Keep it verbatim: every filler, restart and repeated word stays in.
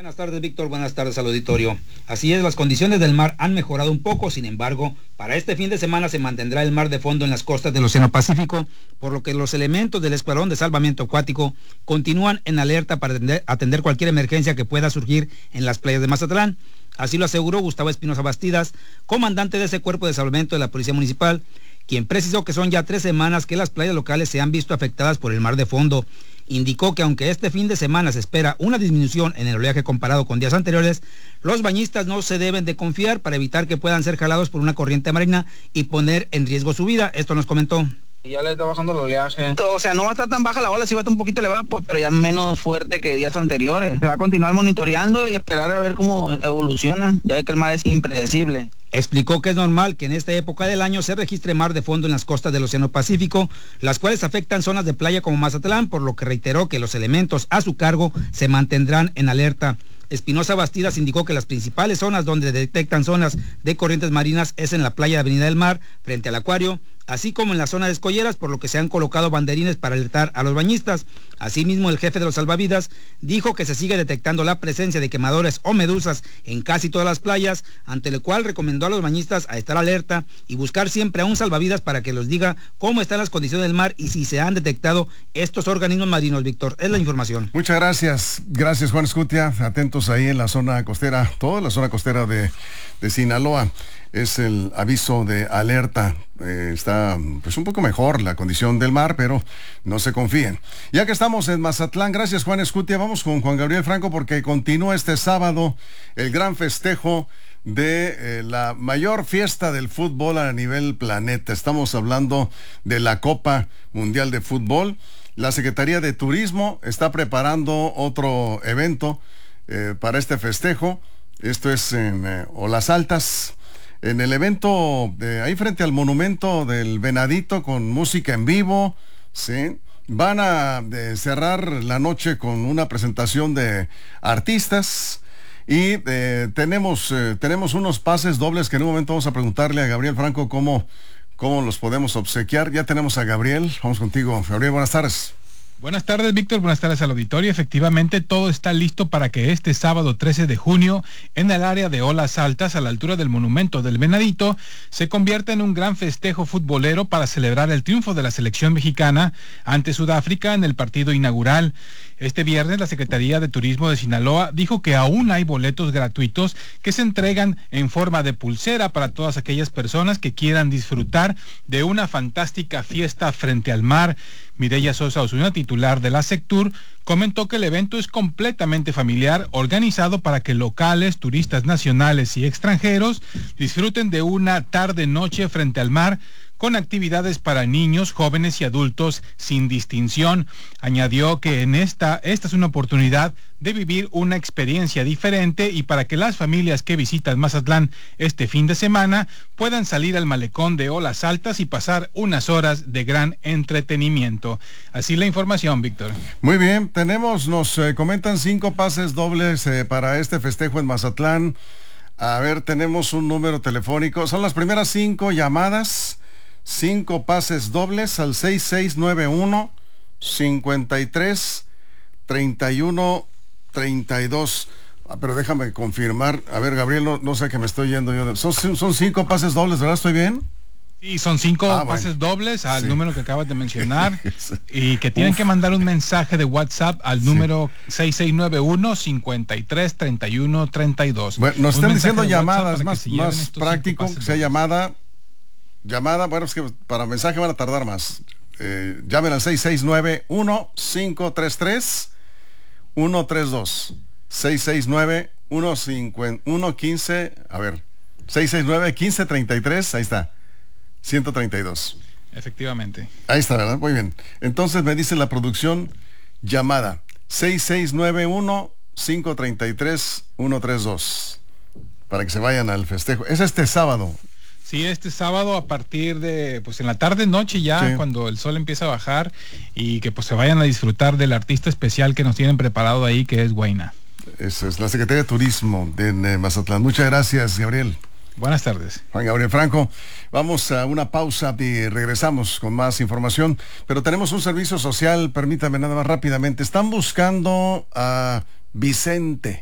Buenas tardes, Víctor. Buenas tardes al auditorio. Así es, las condiciones del mar han mejorado un poco, sin embargo, para este fin de semana se mantendrá el mar de fondo en las costas del Océano Pacífico, por lo que los elementos del Escuadrón de Salvamento Acuático continúan en alerta para atender, atender cualquier emergencia que pueda surgir en las playas de Mazatlán. Así lo aseguró Gustavo Espinosa Bastidas, comandante de ese cuerpo de salvamento de la Policía Municipal, quien precisó que son ya tres semanas que las playas locales se han visto afectadas por el mar de fondo. Indicó que aunque este fin de semana se espera una disminución en el oleaje comparado con días anteriores, los bañistas no se deben de confiar para evitar que puedan ser jalados por una corriente marina y poner en riesgo su vida. Esto nos comentó. Ya le está bajando el oleaje. O sea, no va a estar tan baja la ola, sí va a estar un poquito elevada, pues, pero ya menos fuerte que días anteriores. Se va a continuar monitoreando y esperar a ver cómo evoluciona, ya que el mar es impredecible. Explicó que es normal que en esta época del año se registre mar de fondo en las costas del Océano Pacífico, las cuales afectan zonas de playa como Mazatlán, por lo que reiteró que los elementos a su cargo se mantendrán en alerta. Espinosa Bastidas indicó que las principales zonas donde detectan zonas de corrientes marinas es en la playa de Avenida del Mar, frente al acuario, así como en la zona de Escolleras, por lo que se han colocado banderines para alertar a los bañistas. Asimismo, el jefe de los salvavidas dijo que se sigue detectando la presencia de quemadores o medusas en casi todas las playas, ante lo cual recomendó a los bañistas a estar alerta y buscar siempre a un salvavidas para que los diga cómo están las condiciones del mar y si se han detectado estos organismos marinos. Víctor, es la información. Muchas gracias. Gracias, Juan Escutia. Atentos ahí en la zona costera, toda la zona costera de, de Sinaloa. Es el aviso de alerta. Eh, está pues un poco mejor la condición del mar, pero no se confíen. Ya que estamos en Mazatlán, gracias, Juan Escutia, vamos con Juan Gabriel Franco porque continúa este sábado el gran festejo de eh, la mayor fiesta del fútbol a nivel planeta. Estamos hablando de la Copa Mundial de Fútbol. La Secretaría de Turismo está preparando otro evento eh, para este festejo. Esto es en eh, Olas Altas. En el evento de ahí frente al monumento del Venadito con música en vivo, ¿sí? Van a de, cerrar la noche con una presentación de artistas y eh, tenemos, eh, tenemos unos pases dobles que en un momento vamos a preguntarle a Gabriel Franco cómo, cómo los podemos obsequiar. Ya tenemos a Gabriel, vamos contigo. Gabriel, buenas tardes. Buenas tardes, Víctor. Buenas tardes al auditorio. Efectivamente, todo está listo para que este sábado trece de junio, en el área de Olas Altas, a la altura del monumento del Venadito, se convierta en un gran festejo futbolero para celebrar el triunfo de la selección mexicana ante Sudáfrica en el partido inaugural. Este viernes, la Secretaría de Turismo de Sinaloa dijo que aún hay boletos gratuitos que se entregan en forma de pulsera para todas aquellas personas que quieran disfrutar de una fantástica fiesta frente al mar. Mireya Sosa Osuna, titular de la Sectur, comentó que el evento es completamente familiar, organizado para que locales, turistas nacionales y extranjeros disfruten de una tarde-noche frente al mar, con actividades para niños, jóvenes y adultos sin distinción. Añadió que en esta, esta es una oportunidad de vivir una experiencia diferente y para que las familias que visitan Mazatlán este fin de semana puedan salir al malecón de Olas Altas y pasar unas horas de gran entretenimiento. Así la información, Víctor. Muy bien, tenemos, nos eh, comentan cinco pases dobles eh, para este festejo en Mazatlán. A ver, tenemos un número telefónico. Son las primeras cinco llamadas. Cinco pases dobles al seis seis nueve uno, cincuenta y tres, treinta y uno, treinta y dos. Ah, pero déjame confirmar. A ver, Gabriel, no, no sé que me estoy yendo yo. Son, son cinco pases dobles, ¿verdad? ¿Estoy bien? Sí, son cinco ah, pases bueno. dobles al sí. número que acabas de mencionar y que tienen Uf. que mandar un mensaje de WhatsApp al sí. número seis seis nueve uno, cincuenta y tres, treinta y uno, treinta y dos. Bueno, nos un están diciendo llamadas más, más práctico, que sea llamada. Llamada, bueno, es que para mensaje van a tardar más. Eh, llamen al seis seis nueve uno, cinco tres tres, uno tres dos. seis seis nueve uno cinco uno uno cinco, a ver, seis seis nueve uno cinco tres tres, ahí está, ciento treinta y dos. Efectivamente. Ahí está, ¿verdad? Muy bien. Entonces me dice la producción, llamada, seis seis nueve uno, cinco tres tres, uno tres dos, para que se vayan al festejo. Es este sábado. Sí, este sábado a partir de, pues en la tarde noche ya, sí. cuando el sol empieza a bajar y que pues se vayan a disfrutar del artista especial que nos tienen preparado ahí, que es Huayna. Esa es la Secretaría de Turismo de Mazatlán. Muchas gracias, Gabriel. Buenas tardes. Juan Gabriel Franco. Vamos a una pausa y regresamos con más información, pero tenemos un servicio social, permítame nada más rápidamente. Están buscando a Vicente.